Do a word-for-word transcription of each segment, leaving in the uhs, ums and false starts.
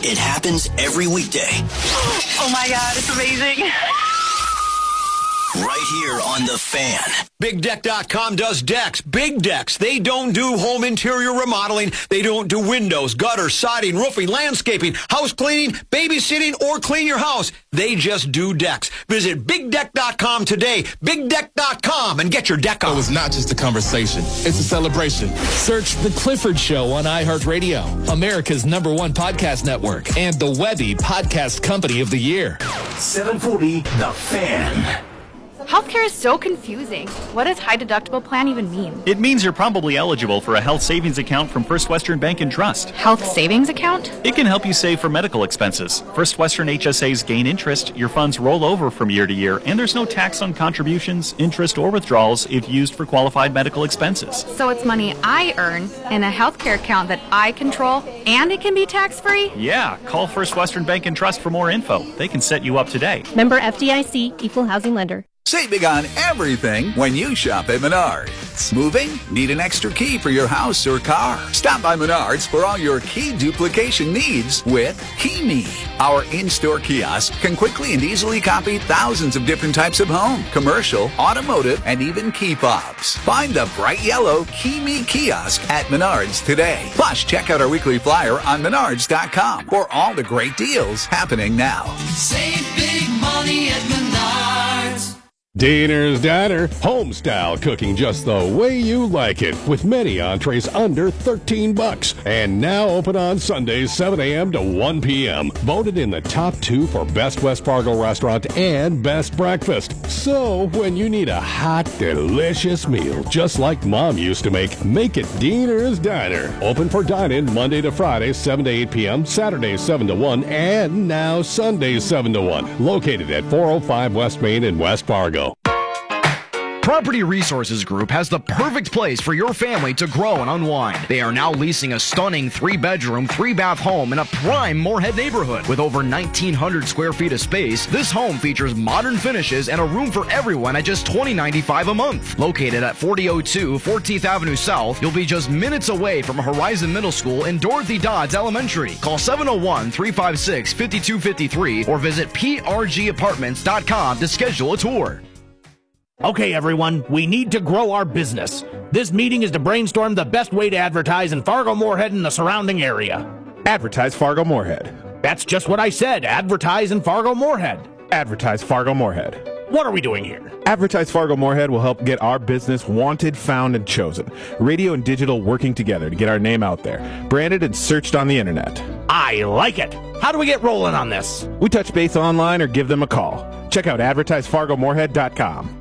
It happens every weekday. Oh my God, it's amazing. Right here on The Fan. Big Deck dot com does decks. Big Decks. They don't do home interior remodeling. They don't do windows, gutters, siding, roofing, landscaping, house cleaning, babysitting, or clean your house. They just do decks. Visit Big Deck dot com today. Big Deck dot com and get your deck on. It was not just a conversation. It's a celebration. Search The Clifford Show on iHeartRadio, America's number one podcast network, and the Webby Podcast Company of the Year. seven forty The Fan. Healthcare is so confusing. What does high deductible plan even mean? It means you're probably eligible for a health savings account from First Western Bank and Trust. Health savings account? It can help you save for medical expenses. First Western H S As gain interest, your funds roll over from year to year, and there's no tax on contributions, interest, or withdrawals if used for qualified medical expenses. So it's money I earn in a healthcare account that I control, and it can be tax-free? Yeah, call First Western Bank and Trust for more info. They can set you up today. Member F D I C, Equal Housing Lender. Save big on everything when you shop at Menards. Moving? Need an extra key for your house or car? Stop by Menards for all your key duplication needs with KeyMe. Our in-store kiosk can quickly and easily copy thousands of different types of home, commercial, automotive, and even key fobs. Find the bright yellow KeyMe kiosk at Menards today. Plus, check out our weekly flyer on Menards dot com for all the great deals happening now. Save big money at Menards. Diener's Diner, home-style cooking just the way you like it, with many entrees under thirteen bucks. And now open on Sundays, seven a.m. to one p.m. Voted in the top two for Best West Fargo Restaurant and Best Breakfast. So, when you need a hot, delicious meal, just like Mom used to make, make it Diener's Diner. Open for dine-in Monday to Friday, seven to eight p.m., Saturdays, seven to one, and now Sundays, seven to one. Located at four oh five West Main in West Fargo. Property Resources Group has the perfect place for your family to grow and unwind. They are now leasing a stunning three-bedroom, three-bath home in a prime Moorhead neighborhood. With over nineteen hundred square feet of space, this home features modern finishes and a room for everyone at just twenty dollars and ninety-five cents a month. Located at forty oh two fourteenth Avenue South, you'll be just minutes away from Horizon Middle School and Dorothy Dodds Elementary. Call seven oh one, three five six, five two five three or visit P R G apartments dot com to schedule a tour. Okay, everyone, we need to grow our business. This meeting is to brainstorm the best way to advertise in Fargo-Moorhead and the surrounding area. Advertise Fargo-Moorhead. That's just what I said. Advertise in Fargo-Moorhead. Advertise Fargo-Moorhead. What are we doing here? Advertise Fargo-Moorhead will help get our business wanted, found, and chosen. Radio and digital working together to get our name out there. Branded and searched on the internet. I like it. How do we get rolling on this? We touch base online or give them a call. Check out advertise fargo moorhead dot com.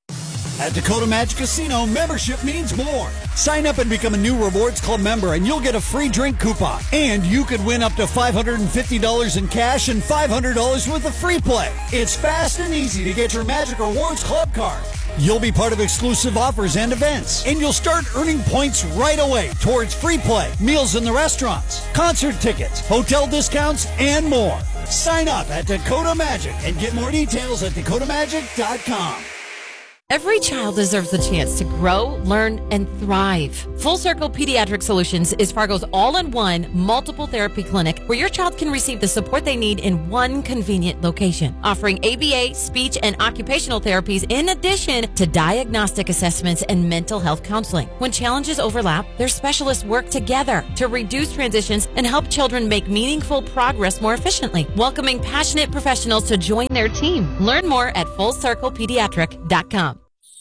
At Dakota Magic Casino, membership means more. Sign up and become a new Rewards Club member, and you'll get a free drink coupon. And you could win up to five hundred fifty dollars in cash and five hundred dollars worth of free play. It's fast and easy to get your Magic Rewards Club card. You'll be part of exclusive offers and events, and you'll start earning points right away towards free play, meals in the restaurants, concert tickets, hotel discounts, and more. Sign up at Dakota Magic and get more details at dakota magic dot com. Every child deserves the chance to grow, learn, and thrive. Full Circle Pediatric Solutions is Fargo's all-in-one multiple therapy clinic where your child can receive the support they need in one convenient location, offering A B A, speech, and occupational therapies in addition to diagnostic assessments and mental health counseling. When challenges overlap, their specialists work together to reduce transitions and help children make meaningful progress more efficiently, welcoming passionate professionals to join their team. Learn more at full circle pediatric dot com.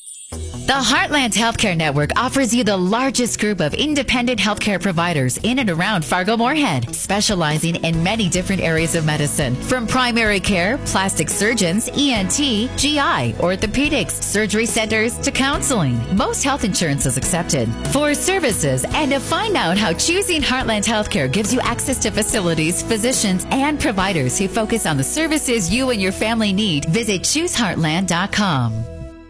The Heartland Healthcare Network offers you the largest group of independent healthcare providers in and around Fargo-Moorhead, specializing in many different areas of medicine, from primary care, plastic surgeons, E N T, G I, orthopedics, surgery centers, to counseling. Most health insurance is accepted. For services and to find out how choosing Heartland Healthcare gives you access to facilities, physicians, and providers who focus on the services you and your family need, visit choose heartland dot com.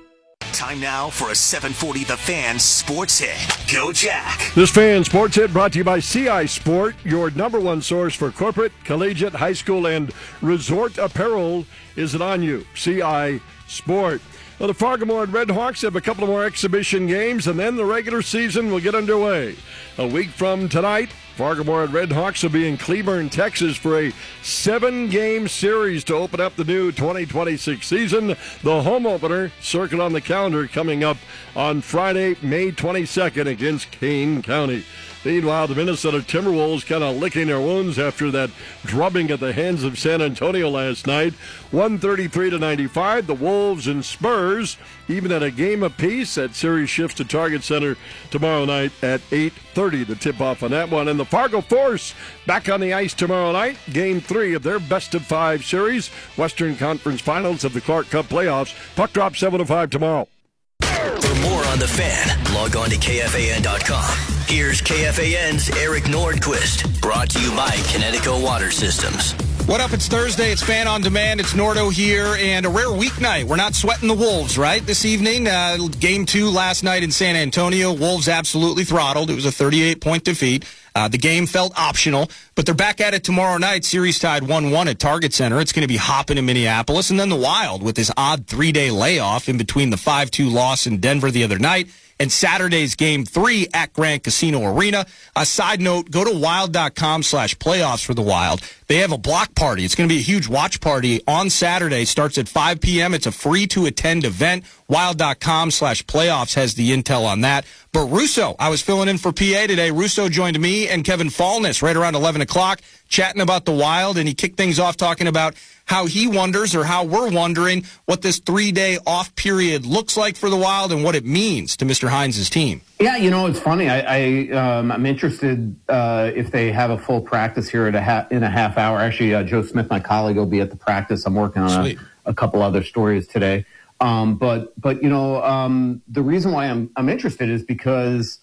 Time now for a seven forty The Fan Sports Hit. Go Jack. This Fan Sports Hit brought to you by C I Sport, your number one source for corporate, collegiate, high school, and resort apparel. Is it on you? C I Sport. Well, the Fargo-Moorhead Red Hawks have a couple of more exhibition games, and then the regular season will get underway. A week from tonight, Fargo-Moorhead Redhawks will be in Cleburne, Texas for a seven-game series to open up the new twenty twenty-six season. The home opener, circled on the calendar, coming up on Friday, May twenty-second against Kane County. Meanwhile, the Minnesota Timberwolves kind of licking their wounds after that drubbing at the hands of San Antonio last night. one thirty-three to ninety-five. The Wolves and Spurs, even at a game apiece. That series shifts to Target Center tomorrow night at eight thirty. The tip-off on that one. And the Fargo Force back on the ice tomorrow night. Game three of their best-of-five series. Western Conference Finals of the Clark Cup playoffs. Puck drop seven to five tomorrow. For more on The Fan, log on to K F A N dot com. Here's K F A N's Eric Nordquist, brought to you by Connecticut Water Systems. What up? It's Thursday. It's Fan on Demand. It's Nordo here, and a rare weeknight. We're not sweating the Wolves, right, this evening. Uh, game two last night in San Antonio. Wolves absolutely throttled. It was a thirty-eight point defeat. Uh, the game felt optional, but they're back at it tomorrow night. Series tied one one at Target Center. It's going to be hopping in Minneapolis. And then the Wild with this odd three-day layoff in between the five two loss in Denver the other night and Saturday's game three at Grand Casino Arena. A side note, go to wild.com slash playoffs for the Wild. They have a block party. It's going to be a huge watch party on Saturday. Starts at five p.m. It's a free-to-attend event. Wild.com slash playoffs has the intel on that. But Russo, I was filling in for P A today. Russo joined me and Kevin Fallness right around eleven o'clock, chatting about the Wild, and he kicked things off talking about how he wonders, or how we're wondering, what this three-day off period looks like for the Wild and what it means to Mister Hines' team. Yeah, you know, it's funny. I, I, um, I'm interested uh, if they have a full practice here at a ha- in a half hour. Actually, uh, Joe Smith, my colleague, will be at the practice. I'm working on a, a couple other stories today. Um, but, but you know, um, the reason why I'm, I'm interested is because,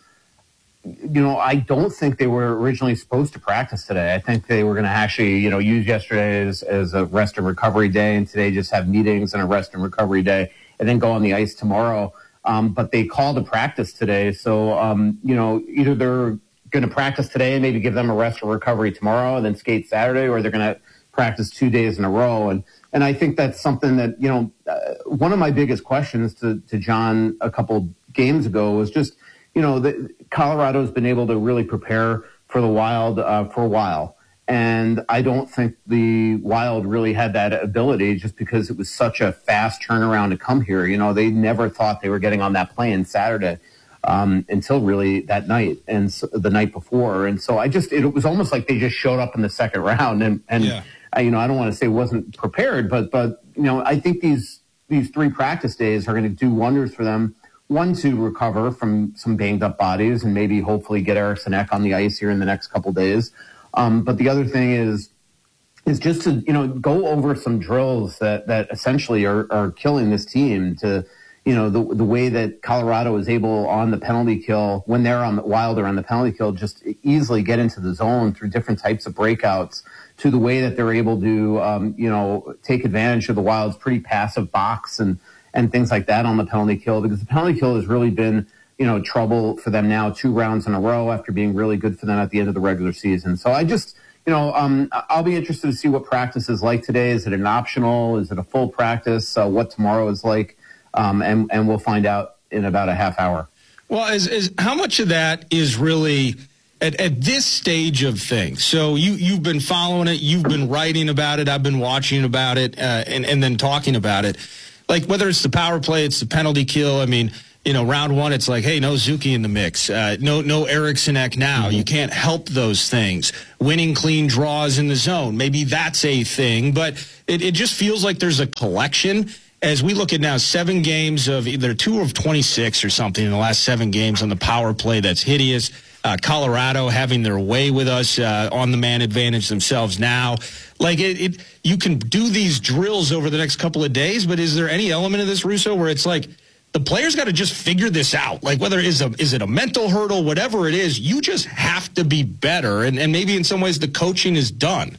you know, I don't think they were originally supposed to practice today. I think they were going to actually, you know, use yesterday as, as a rest and recovery day, and today just have meetings and a rest and recovery day, and then go on the ice tomorrow. Um, but they called a practice today. So, um, you know, either they're going to practice today and maybe give them a rest or recovery tomorrow and then skate Saturday, or they're going to practice two days in a row. And, and I think that's something that, you know, uh, one of my biggest questions to, to John a couple games ago was just, you know, the, Colorado's been able to really prepare for the Wild uh, for a while. And I don't think the Wild really had that ability just because it was such a fast turnaround to come here. You know, they never thought they were getting on that plane Saturday um, until really that night and so, the night before. And so I just, it was almost like they just showed up in the second round. And, and yeah. I, you know, I don't want to say wasn't prepared, but, but, you know, I think these, these three practice days are going to do wonders for them. One, to recover from some banged up bodies and maybe hopefully get Eriksson Ek on the ice here in the next couple days. Um, but the other thing is, is just to, you know, go over some drills that, that essentially are, are killing this team to, you know, the the way that Colorado is able on the penalty kill, when they're on the Wild or on the penalty kill, just easily get into the zone through different types of breakouts, to the way that they're able to, um, you know, take advantage of the Wild's pretty passive box and, and things like that on the penalty kill, because the penalty kill has really been, you know, trouble for them now two rounds in a row after being really good for them at the end of the regular season. So I just, you know, um, I'll be interested to see what practice is like today. Is it an optional? Is it a full practice? Uh, what tomorrow is like? Um, and, and we'll find out in about a half hour. Well, is, is how much of that is really at, at this stage of things? So you, you've been following it. You've been writing about it. I've been watching about it uh, and, and then talking about it. Like whether it's the power play, it's the penalty kill. I mean, you know, round one, it's like, hey, no Zuki in the mix. Uh, no no Eriksson Ek now. Mm-hmm. You can't help those things. Winning clean draws in the zone. Maybe that's a thing. But it, it just feels like there's a collection. As we look at now, seven games of either two of twenty-six or something in the last seven games on the power play. That's hideous. Uh, Colorado having their way with us uh, on the man advantage themselves now. Like, it, it, you can do these drills over the next couple of days, but is there any element of this, Russo, where it's like, the players got to just figure this out? Like, whether it is, a, is it a mental hurdle, whatever it is, you just have to be better. And, and maybe in some ways the coaching is done.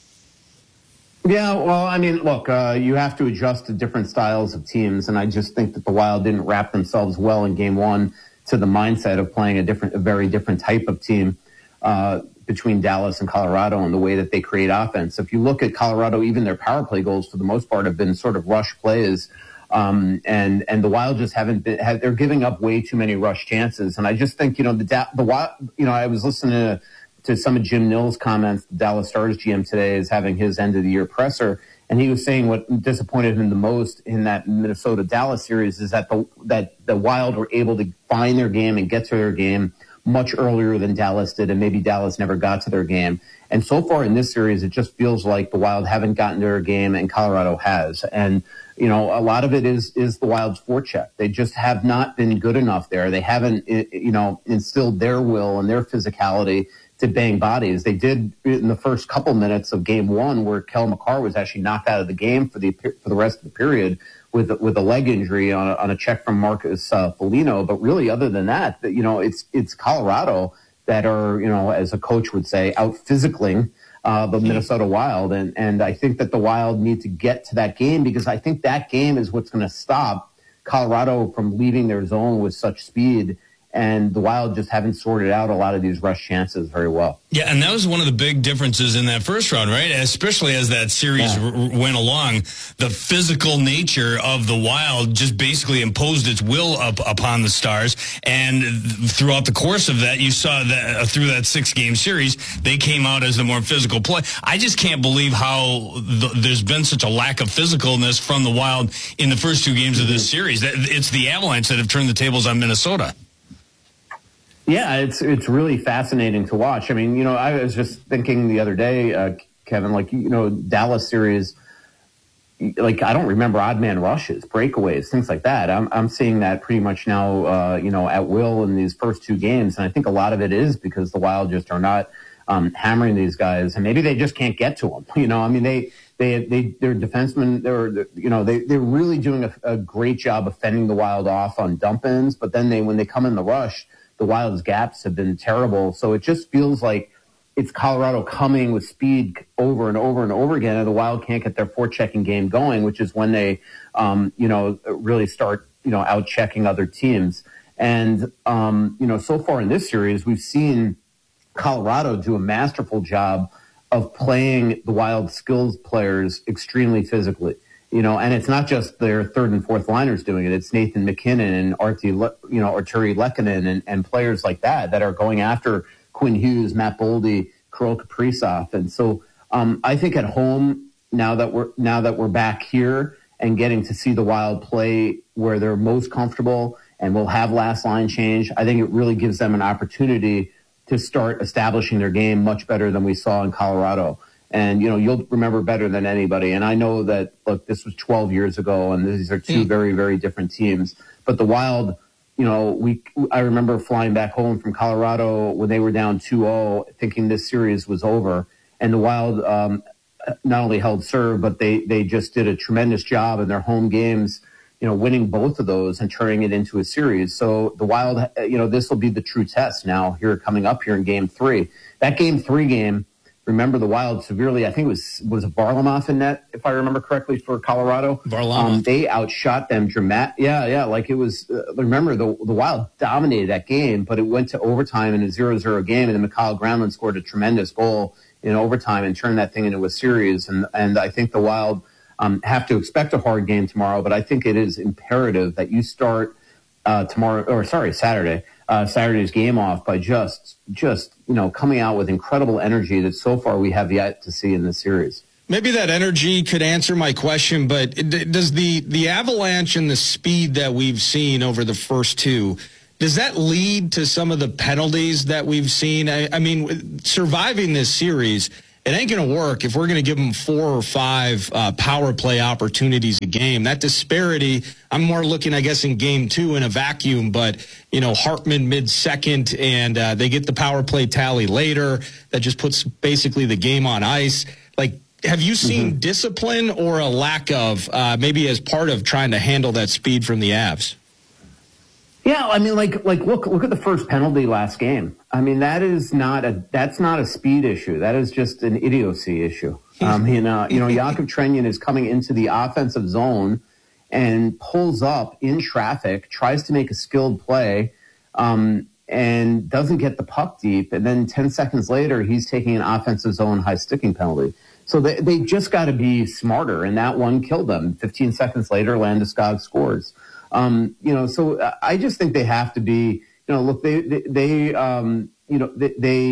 Yeah, well, I mean, look, uh, you have to adjust to different styles of teams. And I just think that the Wild didn't wrap themselves well in game one to the mindset of playing a different, a very different type of team uh, between Dallas and Colorado and the way that they create offense. If you look at Colorado, even their power play goals for the most part have been sort of rush plays. Um, and, and the Wild just haven't been, have, they're giving up way too many rush chances. And I just think, you know, the, the Wild, you know, I was listening to to some of Jim Nill's comments. The Dallas Stars G M today is having his end of the year presser, and he was saying what disappointed him the most in that Minnesota-Dallas series is that the that the Wild were able to find their game and get to their game much earlier than Dallas did, and maybe Dallas never got to their game. And so far in this series, it just feels like the Wild haven't gotten to their game, and Colorado has. And you know, a lot of it is is the Wild's forecheck. They just have not been good enough there. They haven't, you know, instilled their will and their physicality to bang bodies. They did in the first couple minutes of game one, where Kel McCarr was actually knocked out of the game for the for the rest of the period with with a leg injury on a, on a check from Marcus uh, Foligno. But really, other than that, you know, it's it's Colorado that are, you know, as a coach would say, out physicaling uh, the Minnesota Wild, and and I think that the Wild need to get to that game, because I think that game is what's going to stop Colorado from leaving their zone with such speed. And the Wild just haven't sorted out a lot of these rush chances very well. Yeah, and that was one of the big differences in that first round, right? Especially as that series yeah. r- went along, the physical nature of the Wild just basically imposed its will up upon the Stars. And throughout the course of that, you saw that uh, through that six-game series, they came out as the more physical play. I just can't believe how the, there's been such a lack of physicalness from the Wild in the first two games mm-hmm. of this series. It's the Avalanche that have turned the tables on Minnesota. Yeah, it's it's really fascinating to watch. I mean, you know, I was just thinking the other day, uh, Kevin, like, you know, Dallas series, like, I don't remember odd man rushes, breakaways, things like that. I'm I'm seeing that pretty much now, uh, you know, at will in these first two games. And I think a lot of it is because the Wild just are not um, hammering these guys, and maybe they just can't get to them. You know, I mean, they they they they're defensemen. They're you know they they're really doing a, a great job of fending the Wild off on dump ins, but then they when they come in the rush, the Wild's gaps have been terrible. So it just feels like it's Colorado coming with speed over and over and over again, and the Wild can't get their forechecking game going, which is when they, um, you know, really start, you know, out-checking other teams. And, um, you know, so far in this series, we've seen Colorado do a masterful job of playing the Wild skills players extremely physically. You know, and it's not just their third and fourth liners doing it. It's Nathan McKinnon and Artti, you know, Arturi Lehkonen and, and players like that that are going after Quinn Hughes, Matt Boldy, Kirill Kaprizov. And so um, I think at home, now that we're now that we're back here and getting to see the Wild play where they're most comfortable and will have last line change, I think it really gives them an opportunity to start establishing their game much better than we saw in Colorado. And, you know, you'll remember better than anybody. And I know that, look, this was twelve years ago, and these are two very, very different teams. But the Wild, you know, we I remember flying back home from Colorado when they were down two oh, thinking this series was over. And the Wild um, not only held serve, but they, they just did a tremendous job in their home games, you know, winning both of those and turning it into a series. So the Wild, you know, this will be the true test now here coming up here in game three. That game three game, remember the Wild severely, I think it was, was Varlamov in net, if I remember correctly, for Colorado. Varlamov. Um, they outshot them dramatic. Yeah, yeah, like it was, uh, remember, the the Wild dominated that game, but it went to overtime in a zero zero game, and then Mikhail Granlund scored a tremendous goal in overtime and turned that thing into a series. And, and I think the Wild um, have to expect a hard game tomorrow, but I think it is imperative that you start uh, tomorrow, or sorry, Saturday, Uh, Saturday's game off by just, just you know, coming out with incredible energy that so far we have yet to see in this series. Maybe that energy could answer my question, but does the, the avalanche and the speed that we've seen over the first two, does that lead to some of the penalties that we've seen? I, I mean, surviving this series, it ain't going to work if we're going to give them four or five uh, power play opportunities a game. That disparity, I'm more looking, I guess, in game two in a vacuum, but, you know, Hartman mid-second, and uh, they get the power play tally later. That just puts basically the game on ice. Like, have you seen mm-hmm. discipline or a lack of, uh, maybe as part of trying to handle that speed from the Avs? Yeah, I mean, like, like look, look at the first penalty last game. I mean, that is not a that's not a speed issue. That is just an idiocy issue. Um, you know, you know, Yakov Trenyan is coming into the offensive zone and pulls up in traffic, tries to make a skilled play, um, and doesn't get the puck deep. And then ten seconds later, he's taking an offensive zone high sticking penalty. So they they just got to be smarter, and that one killed them. Fifteen seconds later, Landeskog scores. Um, you know, so I just think they have to be, you know, look, they, they, they um, you know, they, they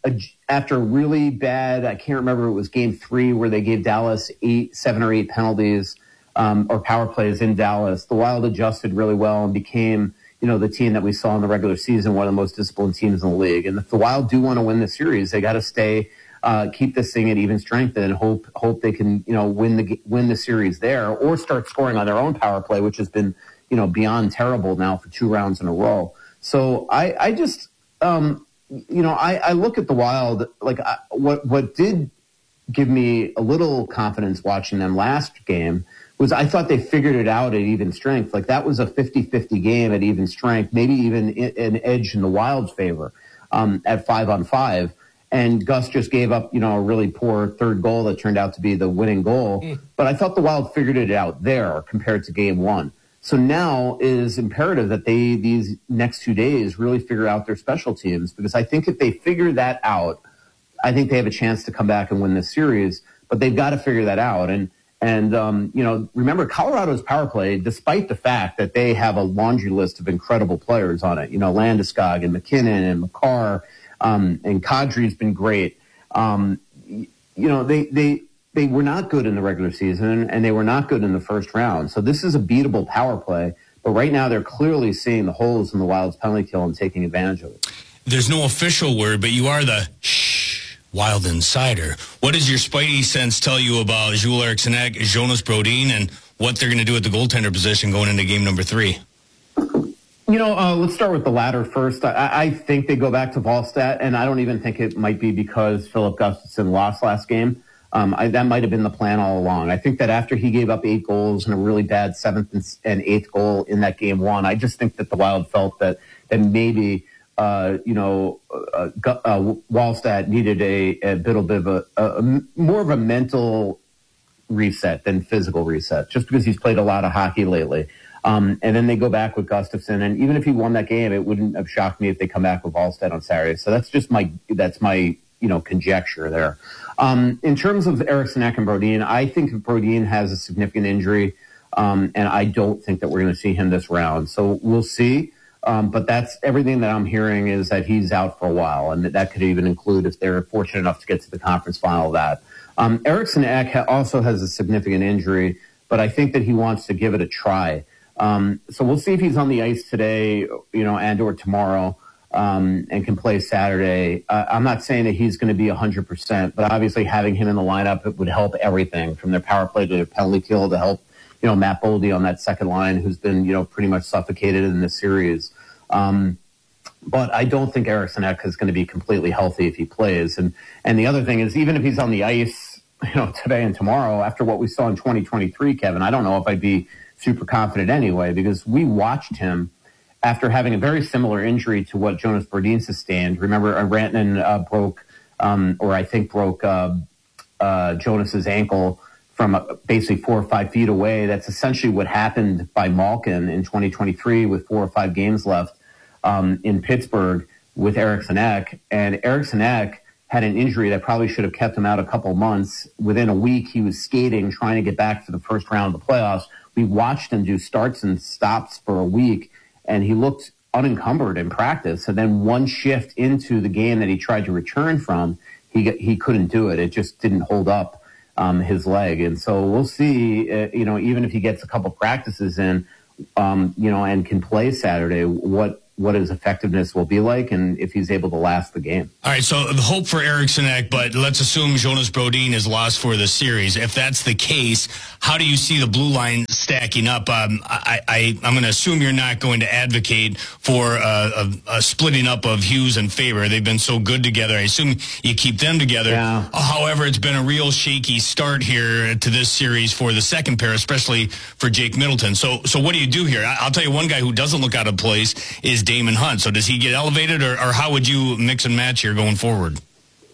a, after a really bad, I can't remember, it was game three where they gave Dallas eight, seven or eight penalties um, or power plays in Dallas. The Wild adjusted really well and became, you know, the team that we saw in the regular season, one of the most disciplined teams in the league. And if the Wild do want to win the series, they got to stay, uh, keep this thing at even strength and hope hope they can, you know, win the win the series there or start scoring on their own power play, which has been, you know, beyond terrible now for two rounds in a row. So I, I just, um, you know, I, I look at the Wild, like I, what what did give me a little confidence watching them last game was I thought they figured it out at even strength. Like that was a fifty-fifty game at even strength, maybe even an edge in the Wild's favor um, at five on five. And Gus just gave up, you know, a really poor third goal that turned out to be the winning goal. Mm. But I thought the Wild figured it out there compared to game one. So now it is imperative that they, these next two days, really figure out their special teams, because I think if they figure that out, I think they have a chance to come back and win this series. But they've got to figure that out. And, and um, you know, remember, Colorado's power play, despite the fact that they have a laundry list of incredible players on it, you know, Landeskog and McKinnon and McCarr, um, and Kadri's been great. Um, you know, they they they were not good in the regular season, and they were not good in the first round. So this is a beatable power play. But right now, they're clearly seeing the holes in the Wild's penalty kill and taking advantage of it. There's no official word, but you are the shh Wild insider. What does your spidey sense tell you about Joel Eriksson Ek, Jonas Brodin, and what they're going to do at the goaltender position going into game number three? You know, uh, let's start with the latter first. I, I think they go back to Wallstedt, and I don't even think it might be because Philip Gustafsson lost last game. Um, I, that might have been the plan all along. I think that after he gave up eight goals and a really bad seventh and, and eighth goal in that game one, I just think that the Wild felt that that maybe uh, you know uh, uh, Wallstedt needed a, a little bit of a, a, a more of a mental reset than physical reset, just because he's played a lot of hockey lately. Um, and then they go back with Gustafsson, and even if he won that game, it wouldn't have shocked me if they come back with Wallstedt on Saturday. So that's just my that's my you know conjecture there. Um, in terms of Eriksson Ek and Brodin, I think Brodin has a significant injury, um, and I don't think that we're going to see him this round. So we'll see. Um, but that's everything that I'm hearing is that he's out for a while, and that, that could even include if they're fortunate enough to get to the conference final of that. Um, Eriksson Ek ha- also has a significant injury, but I think that he wants to give it a try. Um, so we'll see if he's on the ice today, you know, and or tomorrow. Um, and can play Saturday. Uh, I'm not saying that he's going to be one hundred percent, but obviously having him in the lineup, it would help everything from their power play to their penalty kill to help, you know, Matt Boldy on that second line, who's been, you know, pretty much suffocated in this series. Um, but I don't think Eriksson Ek is going to be completely healthy if he plays. And, and the other thing is, even if he's on the ice, you know, today and tomorrow, after what we saw in twenty twenty-three, Kevin, I don't know if I'd be super confident anyway, because we watched him after having a very similar injury to what Jonas Brodin sustained. Remember, uh, Rantanen uh, broke, um, or I think broke uh, uh, Jonas's ankle from uh, basically four or five feet away. That's essentially what happened by Malkin in twenty twenty-three with four or five games left um, in Pittsburgh with Eriksson Ek. And Eriksson Ek had an injury that probably should have kept him out a couple months. Within a week, he was skating, trying to get back for the first round of the playoffs. We watched him do starts and stops for a week, and he looked unencumbered in practice. And then one shift into the game that he tried to return from, he he couldn't do it. It just didn't hold up um, his leg. And so we'll see, uh, you know, even if he gets a couple practices in, um, you know, and can play Saturday, what what his effectiveness will be like and if he's able to last the game. All right, so the hope for Eriksson Ek, but let's assume Jonas Brodin is lost for the series. If that's the case, how do you see the blue line stacking up? Um, I, I, I'm going to assume you're not going to advocate for uh, a, a splitting up of Hughes and Faber. They've been so good together. I assume you keep them together. Yeah. However, it's been a real shaky start here to this series for the second pair, especially for Jake Middleton. So, so what do you do here? I'll tell you one guy who doesn't look out of place is Damon Hunt. So does he get elevated, or, or how would you mix and match here going forward?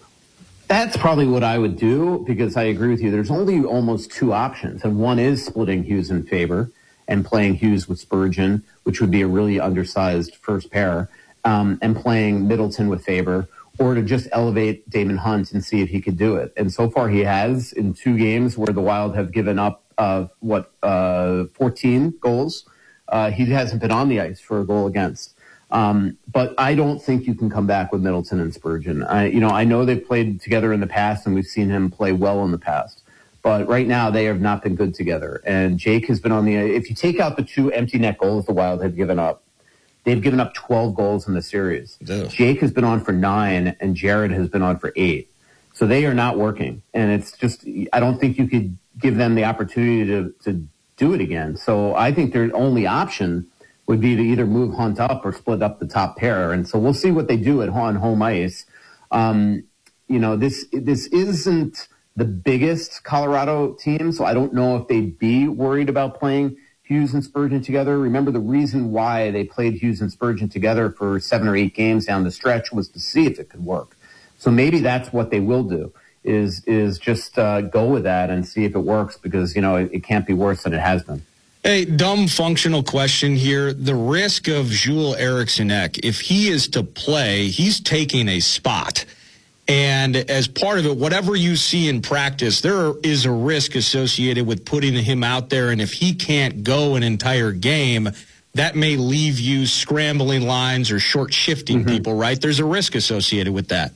That's probably what I would do, because I agree with you. There's only almost two options, and one is splitting Hughes and Faber and playing Hughes with Spurgeon, which would be a really undersized first pair, um, and playing Middleton with Faber, or to just elevate Damon Hunt and see if he could do it. And so far he has in two games where the Wild have given up, uh, what, uh, fourteen goals. Uh, he hasn't been on the ice for a goal against. Um, but I don't think you can come back with Middleton and Spurgeon. I, you know, I know they've played together in the past, and we've seen him play well in the past. But right now, they have not been good together. And Jake has been on the. If you take out the two empty net goals the Wild have given up, they've given up twelve goals in the series. Ugh. Jake has been on for nine, and Jared has been on for eight. So they are not working. And it's just, I don't think you could give them the opportunity to, to do it again. So I think their only option would be to either move Hunt up or split up the top pair. And so we'll see what they do at on home ice. Um, you know, this this isn't the biggest Colorado team, so I don't know if they'd be worried about playing Hughes and Spurgeon together. Remember, the reason why they played Hughes and Spurgeon together for seven or eight games down the stretch was to see if it could work. So maybe that's what they will do, is is just uh, go with that and see if it works, because, you know, it, it can't be worse than it has been. Hey, dumb functional question here. The risk of Joel Eriksson Ek, if he is to play, he's taking a spot. And as part of it, whatever you see in practice, there is a risk associated with putting him out there. And if he can't go an entire game, that may leave you scrambling lines or short shifting mm-hmm. people, right? There's a risk associated with that.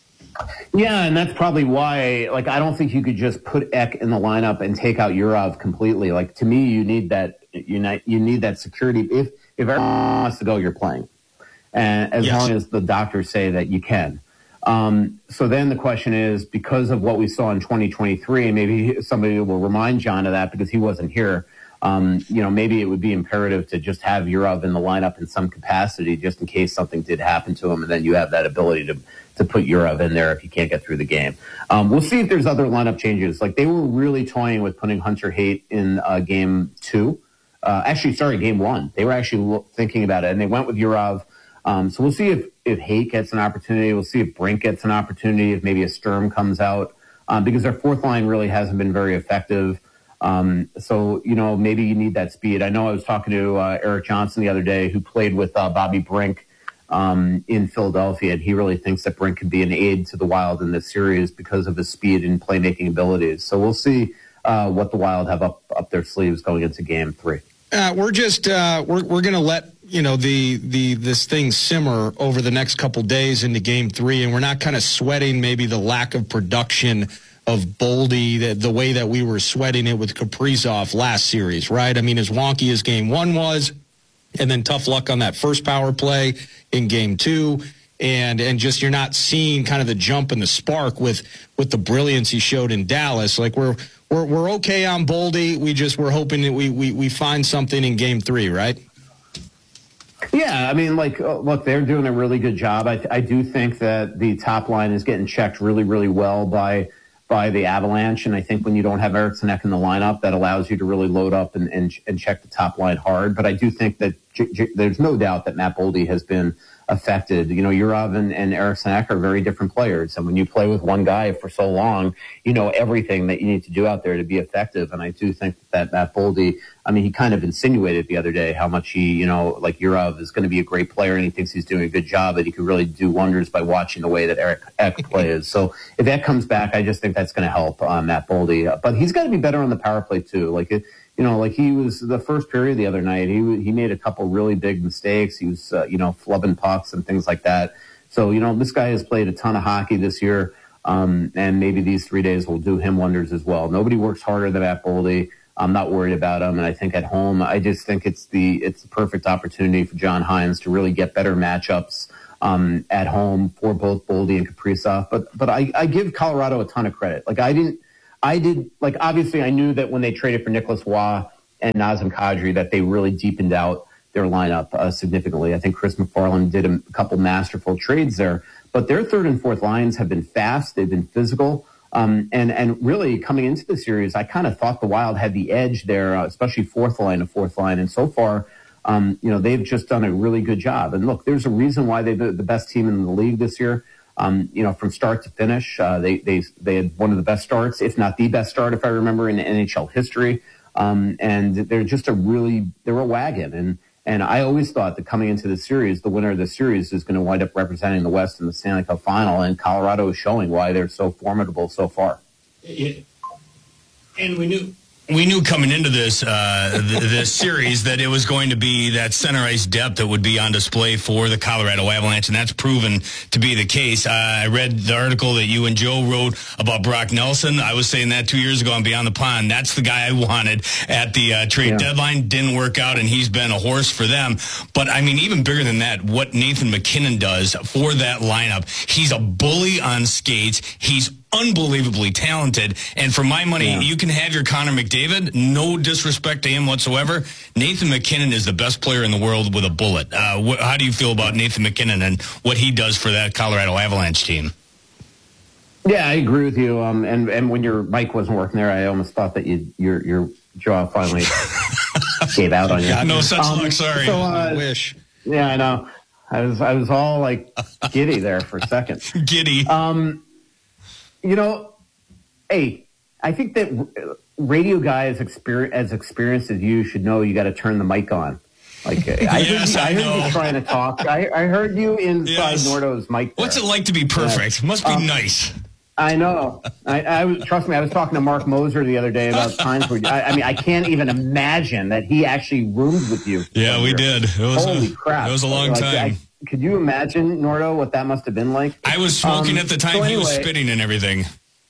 Yeah, and that's probably why, like, I don't think you could just put Ek in the lineup and take out Yurov completely. Like, to me, you need that you need, you need that security. If if everyone wants to go, you're playing. And as yes. long as the doctors say that you can. Um, so then the question is, because of what we saw in twenty twenty-three, and maybe somebody will remind John of that because he wasn't here, um, you know, maybe it would be imperative to just have Yurov in the lineup in some capacity just in case something did happen to him, and then you have that ability to to put Yurov in there if you can't get through the game. Um, we'll see if there's other lineup changes. Like, they were really toying with putting Hunter Haight in uh, game two. Uh, actually, sorry, game one. They were actually lo- thinking about it, and they went with Yurov. Um, so we'll see if, if Haight gets an opportunity. We'll see if Brink gets an opportunity, if maybe a Sturm comes out, um, because their fourth line really hasn't been very effective. Um, so, you know, maybe you need that speed. I know I was talking to uh, Eric Johnson the other day, who played with uh, Bobby Brink um, in Philadelphia, and he really thinks that Brink could be an aid to the Wild in this series because of his speed and playmaking abilities. So we'll see uh, what the Wild have up, up their sleeves going into game three. Uh, we're just uh, we're we're going to let you know the the this thing simmer over the next couple days into game three, and we're not kind of sweating maybe the lack of production of Boldy the, the way that we were sweating it with Kaprizov last series, right? I mean, as wonky as game one was, and then tough luck on that first power play in game two, and and just you're not seeing kind of the jump and the spark with with the brilliance he showed in Dallas. Like we're. We're we're okay on Boldy. We just we're hoping that we, we, we find something in game three, right? Yeah, I mean, like, look, they're doing a really good job. I I do think that the top line is getting checked really, really well by by the Avalanche, and I think when you don't have Eriksson Ek in the lineup, that allows you to really load up and and, and check the top line hard. But I do think that J- J- there's no doubt that Matt Boldy has been affected. You know, Yurov and, and Eriksson Ek are very different players. And when you play with one guy for so long, you know everything that you need to do out there to be effective. And I do think that Matt Boldy, I mean, he kind of insinuated the other day how much he, you know, like Yurov is going to be a great player and he thinks he's doing a good job, and he could really do wonders by watching the way that Eric Ek plays. So if that comes back, I just think that's going to help uh, Matt Boldy. But he's got to be better on the power play too. Like, it, You know, like he was the first period the other night. He he made a couple really big mistakes. He was, uh, you know, flubbing pucks and things like that. So, you know, this guy has played a ton of hockey this year, um, and maybe these three days will do him wonders as well. Nobody works harder than Matt Boldy. I'm not worried about him, and I think at home, I just think it's the it's the perfect opportunity for John Hynes to really get better matchups um, at home for both Boldy and Kaprizov. But but I, I give Colorado a ton of credit. Like I didn't. I did, like, obviously I knew that when they traded for Nicholas Waugh and Nazem Kadri that they really deepened out their lineup uh, significantly. I think Chris McFarland did a couple masterful trades there. But their third and fourth lines have been fast. They've been physical. Um, and, and really, coming into the series, I kind of thought the Wild had the edge there, uh, especially fourth line to fourth line. And so far, um, you know, they've just done a really good job. And look, there's a reason why they're the best team in the league this year. Um, you know, from start to finish, uh, they, they, they had one of the best starts, if not the best start, if I remember, in N H L history. Um, and they're just a really, they're a wagon. And, and I always thought that coming into the series, the winner of the series is going to wind up representing the West in the Stanley Cup final. And Colorado is showing why they're so formidable so far. Yeah. And we knew, we knew coming into this uh, th- this series that it was going to be that center ice depth that would be on display for the Colorado Avalanche, and that's proven to be the case. Uh, I read the article that you and Joe wrote about Brock Nelson. I was saying that two years ago on Beyond the Pond. That's the guy I wanted at the uh, trade yeah. deadline. Didn't work out, and he's been a horse for them. But, I mean, even bigger than that, what Nathan MacKinnon does for that lineup, he's a bully on skates. He's unbelievably talented, and for my money, yeah. you can have your Connor McDavid. No disrespect to him whatsoever. Nathan MacKinnon is the best player in the world with a bullet. Uh, wh- how do you feel about Nathan MacKinnon and what he does for that Colorado Avalanche team? Yeah, I agree with you. Um, and and when your mic wasn't working there, I almost thought that you your your jaw finally gave out on you. No such um, luck. Sorry. So, uh, I wish. Yeah, I know. I was I was all like giddy there for a second. Giddy. Um. You know, hey, I think that radio guys experience, as experienced as you should know you got to turn the mic on. Like I yes, heard, you, I I heard you trying to talk. I, I heard you inside yes. Nordo's mic. There. What's it like to be perfect? Yeah. Must be um, nice. I know. I, I was trust me. I was talking to Mark Moser the other day about times where I, I mean I can't even imagine that he actually roomed with you. Yeah, we did. It was Holy a, crap! It was a long like, time. I, could you imagine, Nordo, what that must have been like? I was smoking um, at the time. So he anyway, was spitting and everything.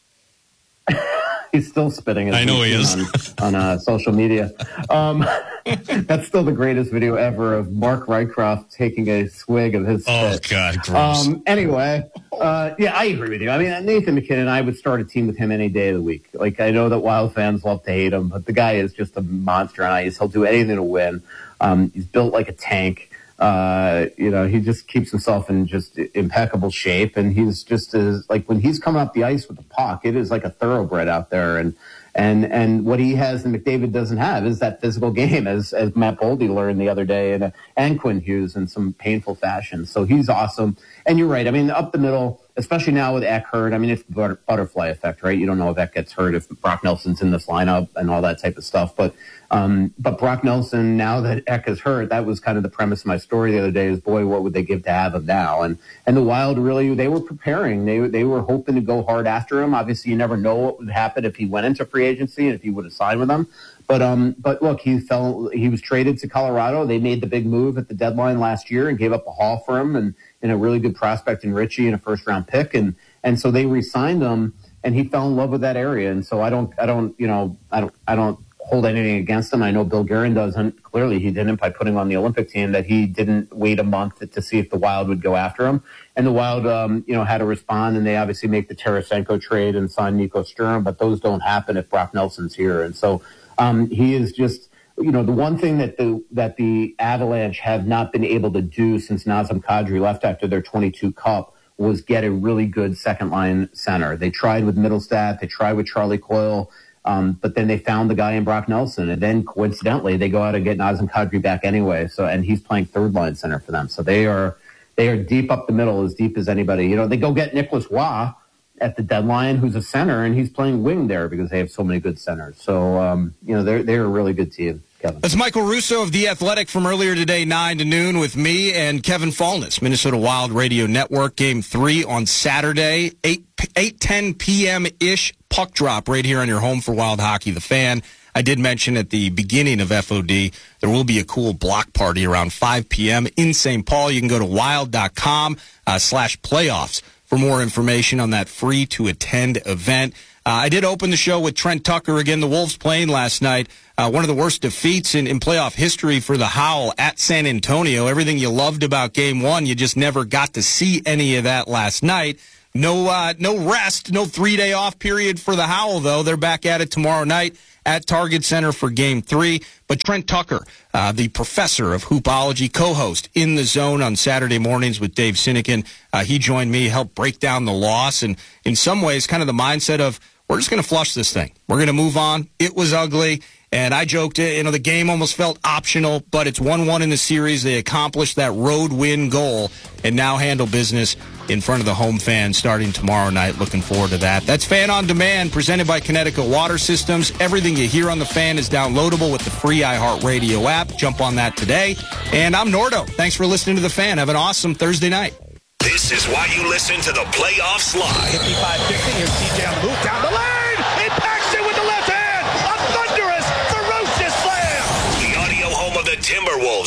He's still spitting. I know he is. On, on uh, social media. Um, that's still the greatest video ever of Mark Rycroft taking a swig of his Oh, spit. God, gross. Um, anyway, uh, yeah, I agree with you. I mean, Nathan MacKinnon, I would start a team with him any day of the week. Like, I know that Wild fans love to hate him, but the guy is just a monster on ice. He'll do anything to win. Um, he's built like a tank. Uh, you know, he just keeps himself in just impeccable shape, and he's just as like when he's coming up the ice with the puck, it is like a thoroughbred out there. And and and what he has and McDavid doesn't have is that physical game, as as Matt Boldy learned the other day, and and Quinn Hughes in some painful fashion. So he's awesome. And you're right. I mean, up the middle, especially now with Eck hurt. I mean, it's the butterfly effect, right? You don't know if Eck gets hurt, if Brock Nelson's in this lineup, and all that type of stuff, but. Um, but Brock Nelson, now that Eck is hurt, that was kind of the premise of my story the other day is, boy, what would they give to have him now? And and the Wild really, they were preparing. They they were hoping to go hard after him. Obviously, you never know what would happen if he went into free agency and if he would have signed with them. But um, but look, he fell. He was traded to Colorado. They made the big move at the deadline last year and gave up a haul for him and, and a really good prospect in Richie and a first round pick. And and so they re-signed him, and he fell in love with that area. And so I don't I don't you know I don't I don't. hold anything against him. I know Bill Guerin doesn't. Clearly, he didn't by putting on the Olympic team. That he didn't wait a month to, to see if the Wild would go after him. And the Wild, um, you know, had to respond, and they obviously make the Tarasenko trade and sign Nico Sturm. But those don't happen if Brock Nelson's here. And so um, he is just, you know, the one thing that the that the Avalanche have not been able to do since Nazem Kadri left after their twenty-two Cup was get a really good second line center. They tried with Middlestat. They tried with Charlie Coyle. Um, but then they found the guy in Brock Nelson, and then coincidentally they go out and get Nazem Kadri back anyway. So, and he's playing third line center for them. So they are they are deep up the middle, as deep as anybody. You know, they go get Nicholas Waugh at the deadline, who's a center, and he's playing wing there because they have so many good centers. So um, you know, they're they're a really good team. Kevin. That's Michael Russo of The Athletic from earlier today, nine to noon, with me and Kevin Fallness, Minnesota Wild Radio Network. Game three on Saturday, eight ten p.m.-ish, puck drop right here on your home for Wild Hockey, The Fan. I did mention at the beginning of F O D, there will be a cool block party around five p.m. in Saint Paul. You can go to wild.com uh, slash playoffs for more information on that free-to-attend event. Uh, I did open the show with Trent Tucker. Again, the Wolves playing last night. Uh, one of the worst defeats in, in playoff history for the Howl at San Antonio. Everything you loved about game one, you just never got to see any of that last night. No uh, no rest, no three-day off period for the Howl, though. They're back at it tomorrow night at Target Center for game three. But Trent Tucker, uh, the professor of hoopology, co-host In the Zone on Saturday mornings with Dave Sinekin, uh, he joined me, helped break down the loss, and in some ways kind of the mindset of, we're just going to flush this thing. We're going to move on. It was ugly. And I joked, you know, the game almost felt optional, but it's one one in the series. They accomplished that road win goal and now handle business in front of the home fans starting tomorrow night. Looking forward to that. That's Fan on Demand, presented by Connecticut Water Systems. Everything you hear on The Fan is downloadable with the free iHeartRadio app. Jump on that today. And I'm Nordo. Thanks for listening to The Fan. Have an awesome Thursday night. This is why you listen to the Playoffs Live. fifty-five fifty, here's T J on the move down the lane. Impacts it with the left hand. A thunderous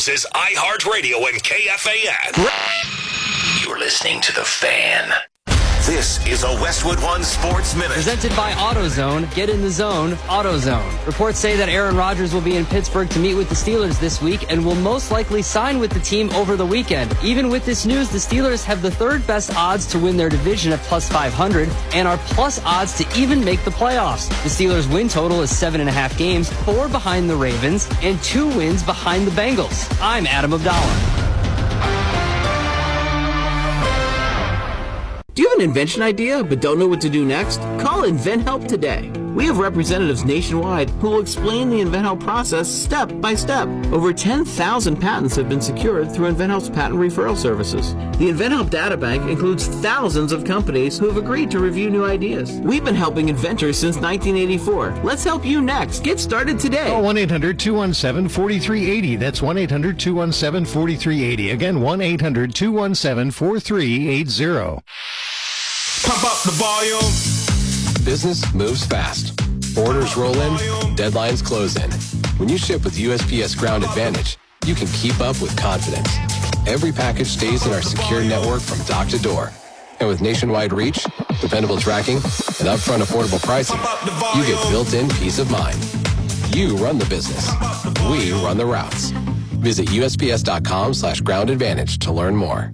Charles is iHeartRadio and K F A N. You're K F A N. You're listening to The Fan. This is a Westwood One Sports Minute. Presented by AutoZone. Get in the zone, AutoZone. Reports say that Aaron Rodgers will be in Pittsburgh to meet with the Steelers this week and will most likely sign with the team over the weekend. Even with this news, the Steelers have the third best odds to win their division at plus five hundred and are plus odds to even make the playoffs. The Steelers' win total is seven and a half games, four behind the Ravens, and two wins behind the Bengals. I'm Adam Abdallah. Do you have an invention idea but don't know what to do next? Call InventHelp today. We have representatives nationwide who will explain the InventHelp process step by step. Over ten thousand patents have been secured through InventHelp's patent referral services. The InventHelp databank includes thousands of companies who have agreed to review new ideas. We've been helping inventors since nineteen eighty-four. Let's help you next. Get started today. Call one eight hundred two one seven four three eight zero. That's one eight hundred two one seven four three eight zero. Again, one eight hundred two one seven four three eight zero. Pump up the volume. Business moves fast. Orders roll in, deadlines close in. When you ship with U S P S Ground Advantage, you can keep up with confidence. Every package stays in our secure network from dock to door. And with nationwide reach, dependable tracking, and upfront affordable pricing, you get built-in peace of mind. You run the business. We run the routes. Visit USPS.com slash ground advantage to learn more.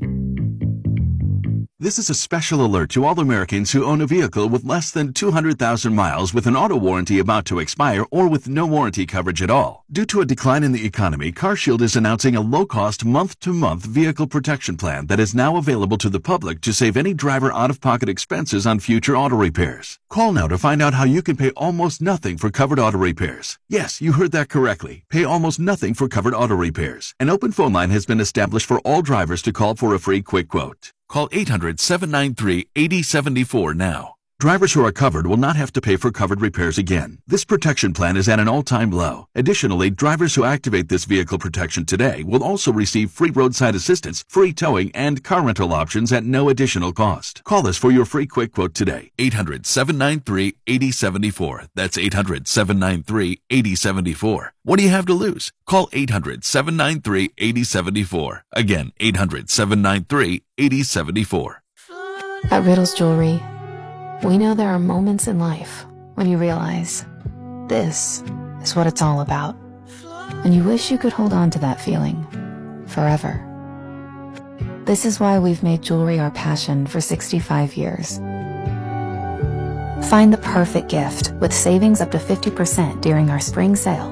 This is a special alert to all Americans who own a vehicle with less than two hundred thousand miles with an auto warranty about to expire or with no warranty coverage at all. Due to a decline in the economy, CarShield is announcing a low-cost month-to-month vehicle protection plan that is now available to the public to save any driver out-of-pocket expenses on future auto repairs. Call now to find out how you can pay almost nothing for covered auto repairs. Yes, you heard that correctly. Pay almost nothing for covered auto repairs. An open phone line has been established for all drivers to call for a free quick quote. Call eight hundred seven nine three eight zero seven four now. Drivers who are covered will not have to pay for covered repairs again. This protection plan is at an all-time low. Additionally, drivers who activate this vehicle protection today will also receive free roadside assistance, free towing, and car rental options at no additional cost. Call us for your free quick quote today. eight hundred seven nine three eight zero seven four. That's eight hundred seven nine three eight zero seven four. What do you have to lose? Call eight hundred seven nine three eight zero seven four. Again, eight hundred seven nine three eight zero seven four. At Riddles Jewelry, we know there are moments in life when you realize this is what it's all about. And you wish you could hold on to that feeling forever. This is why we've made jewelry our passion for sixty-five years. Find the perfect gift with savings up to fifty percent during our spring sale.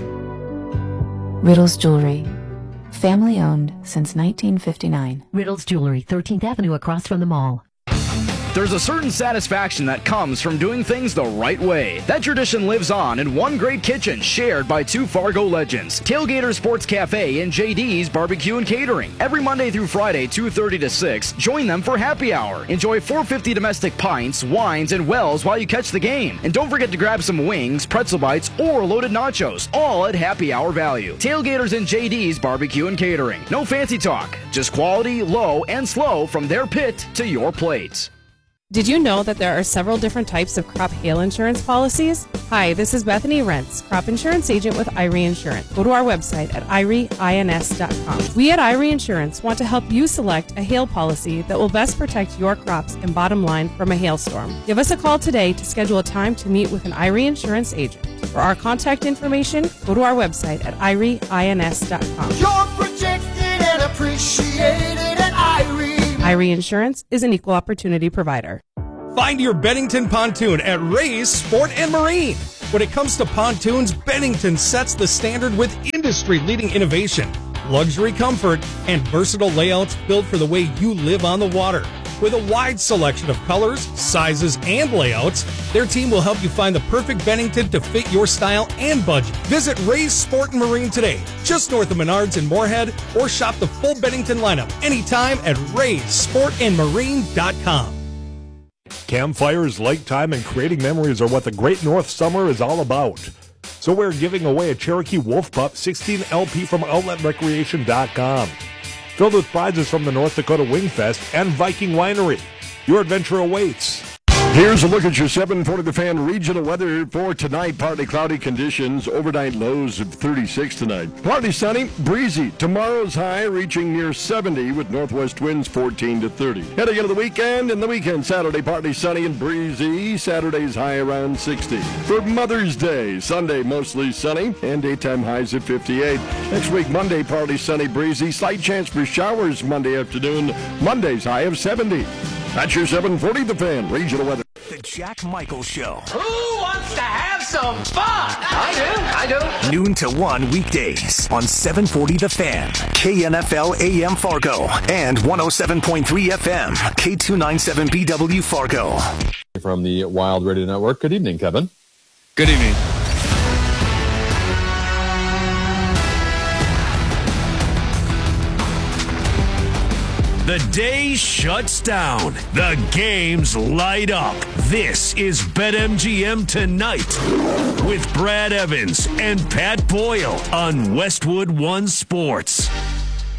Riddles Jewelry. Family owned since nineteen fifty-nine. Riddles Jewelry, thirteenth Avenue across from the mall. There's a certain satisfaction that comes from doing things the right way. That tradition lives on in one great kitchen shared by two Fargo legends, Tailgater Sports Cafe and J D's Barbecue and Catering. Every Monday through Friday, two thirty to six, join them for happy hour. Enjoy four hundred fifty domestic pints, wines, and wells while you catch the game. And don't forget to grab some wings, pretzel bites, or loaded nachos, all at happy hour value. Tailgaters and J D's Barbecue and Catering. No fancy talk, just quality, low, and slow from their pit to your plate. Did you know that there are several different types of crop hail insurance policies? Hi, this is Bethany Rentz, crop insurance agent with I R E Insurance. Go to our website at I R E ins dot com. We at I R E Insurance want to help you select a hail policy that will best protect your crops and bottom line from a hailstorm. Give us a call today to schedule a time to meet with an I R E Insurance agent. For our contact information, go to our website at I R E ins dot com. You're protected and appreciated at I R E. I R E Insurance is an equal opportunity provider. Find your Bennington pontoon at Ray's Sport and Marine. When it comes to pontoons, Bennington sets the standard with industry-leading innovation, luxury comfort, and versatile layouts built for the way you live on the water. With a wide selection of colors, sizes, and layouts, their team will help you find the perfect Bennington to fit your style and budget. Visit Ray's Sport and Marine today, just north of Menards in Moorhead, or shop the full Bennington lineup anytime at rays sport and marine dot com. Campfires, lake time, and creating memories are what the Great North Summer is all about. So we're giving away a Cherokee Wolf Pup sixteen L P from outlet recreation dot com. Filled with prizes from the North Dakota Wing Fest and Viking Winery. Your adventure awaits. Here's a look at your seven forty The Fan regional weather for tonight. Partly cloudy conditions, overnight lows of thirty-six tonight. Partly sunny, breezy. Tomorrow's high reaching near seventy with northwest winds fourteen to thirty. Heading into the weekend, and the weekend Saturday partly sunny and breezy. Saturday's high around sixty. For Mother's Day, Sunday mostly sunny and daytime highs at fifty-eight. Next week Monday partly sunny, breezy. Slight chance for showers Monday afternoon. Monday's high of seventy. That's your seven forty The Fan regional weather. The Jack Michaels Show. Who wants to have some fun? I do, I do. Noon to one weekdays on seven forty The Fan, K N F L A M Fargo, and one oh seven point three F M, K two ninety-seven B W Fargo. From the Wild Radio Network. Good evening, Kevin. Good evening. The day shuts down. The games light up. This is BetMGM Tonight with Brad Evans and Pat Boyle on Westwood One Sports.